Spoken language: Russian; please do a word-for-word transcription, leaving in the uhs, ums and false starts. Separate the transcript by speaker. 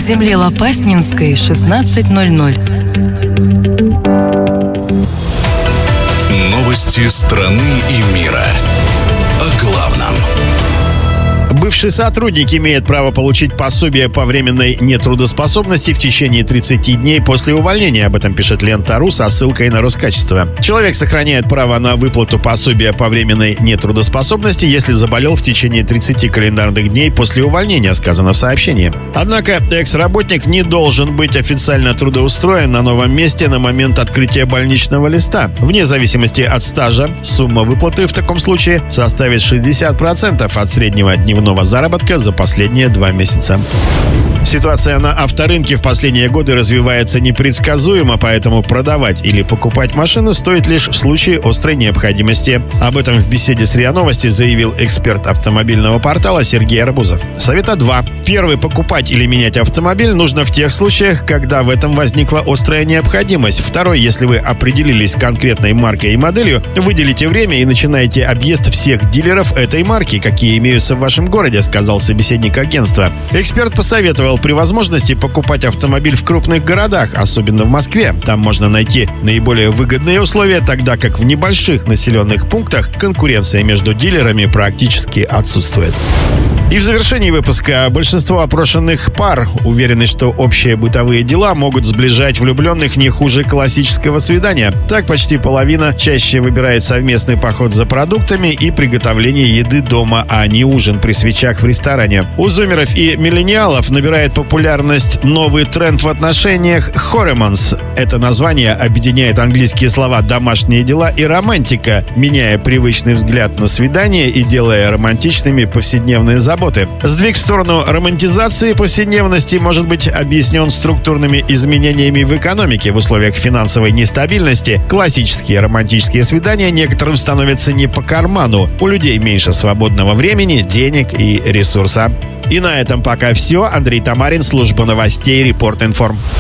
Speaker 1: земле Лопаснинской, шестнадцать ноль ноль.
Speaker 2: Новости страны и мира. О главном.
Speaker 3: Бывший сотрудник имеет право получить пособие по временной нетрудоспособности в течение тридцати дней после увольнения. Об этом пишет Лента.ру со ссылкой на Роскачество. Человек сохраняет право на выплату пособия по временной нетрудоспособности, если заболел в течение тридцати календарных дней после увольнения, сказано в сообщении. Однако экс-работник не должен быть официально трудоустроен на новом месте на момент открытия больничного листа. Вне зависимости от стажа, сумма выплаты в таком случае составит шестьдесят процентов от среднего дневного заработка за последние два месяца. Ситуация на авторынке в последние годы развивается непредсказуемо, поэтому продавать или покупать машину стоит лишь в случае острой необходимости. Об этом в беседе с РИА Новости заявил эксперт автомобильного портала Сергей Арбузов. Совета два. Первый. Покупать или менять автомобиль нужно в тех случаях, когда в этом возникла острая необходимость. Второй. Если вы определились с конкретной маркой и моделью, выделите время и начинаете объезд всех дилеров этой марки, какие имеются в вашем городе, сказал собеседник агентства. Эксперт посоветовал при возможности покупать автомобиль в крупных городах, особенно в Москве. Там можно найти наиболее выгодные условия, тогда как в небольших населенных пунктах конкуренция между дилерами практически отсутствует. И в завершении выпуска большинство опрошенных пар уверены, что общие бытовые дела могут сближать влюбленных не хуже классического свидания. Так почти половина чаще выбирает совместный поход за продуктами и приготовление еды дома, а не ужин при свечах в ресторане. У зумеров и миллениалов набирает популярность новый тренд в отношениях «хореманс». Это название объединяет английские слова «домашние дела» и «романтика», меняя привычный взгляд на свидание и делая романтичными повседневные заботы. Сдвиг в сторону романтизации повседневности может быть объяснен структурными изменениями в экономике. В условиях финансовой нестабильности классические романтические свидания некоторым становятся не по карману. У людей меньше свободного времени, денег и ресурса. И на этом пока все. Андрей Тамарин, служба новостей Репорт Информ.